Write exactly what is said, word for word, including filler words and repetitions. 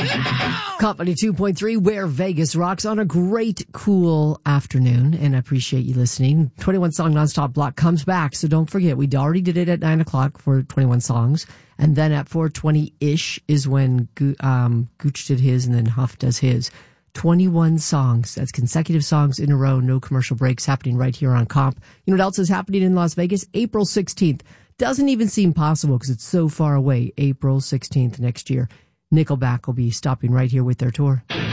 Company two point three, where Vegas rocks on a great, cool afternoon. And I appreciate you listening. twenty-one song nonstop block comes back. So don't forget, we already did it at nine o'clock for twenty-one songs. And then at four twenty-ish is when um, Gooch did his and then Huff does his. twenty-one songs. That's consecutive songs in a row. No commercial breaks happening right here on Comp. You know what else is happening in Las Vegas? April sixteenth. Doesn't even seem possible because it's so far away. April sixteenth next year. Nickelback will be stopping right here with their tour.